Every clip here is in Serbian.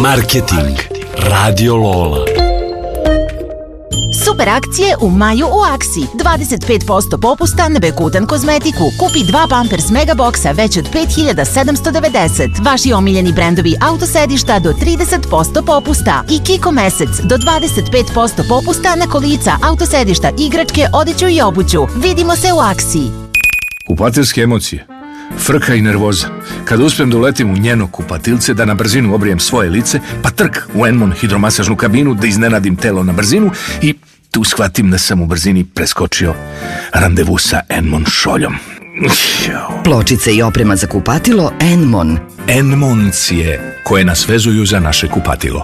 Marketing Radio Lola. Super akcije u maju u Aksi. 25% popusta na Bekutan kozmetiku. Kupi 2 Pampers Megaboksa već od 5.790. Vaši omiljeni brendovi autosedišta do 30% popusta. I Kiko mesec do 25% popusta na kolica, autosedišta, igračke, odeću i obuću. Vidimo se u Aksi. Kupatilske emocije, frka i nervoza. Kada uspem da uletim u njeno kupatilce, da na brzinu obrijem svoje lice, pa trk u Enmon hidromasažnu kabinu, da iznenadim telo na brzinu i tu shvatim da sam u brzini preskočio randevu sa Enmon šoljom. Pločice i oprema za kupatilo Enmon. Enmoncije koje nas vezuju za naše kupatilo.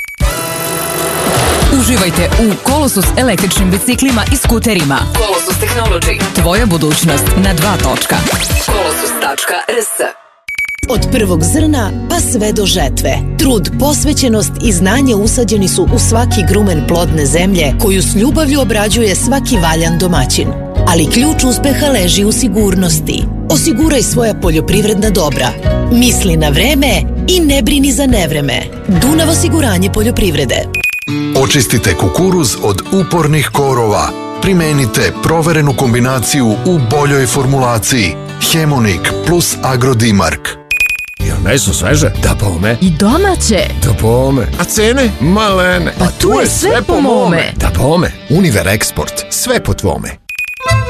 Uživajte u Colossus električnim biciklima i skuterima. Colossus Technology. Tvoja budućnost na 2 točka. Colossus.rs. Od prvog zrna pa sve do žetve. Trud, posvećenost i znanje usađeni su u svaki grumen plodne zemlje koju s ljubavlju obrađuje svaki valjan domaćin. Ali ključ uspeha leži u sigurnosti. Osiguraj svoja poljoprivredna dobra. Misli na vreme i ne brini za nevreme. Dunav osiguranje poljoprivrede. Očistite kukuruz od upornih korova. Primenite proverenu kombinaciju u boljoj formulaciji. Hemonik plus Agrodimark. Jel meso sveže? Da bome. I domaće. Da bome. A cene? Malene. Pa tu je sve po mome. Da bome. Univer Eksport. Sve po tvome.